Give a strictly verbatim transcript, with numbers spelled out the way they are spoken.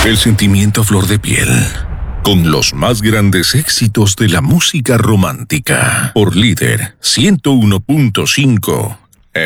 El sentimiento a flor de piel, con los más grandes éxitos de la música romántica, por Líder ciento uno punto cinco.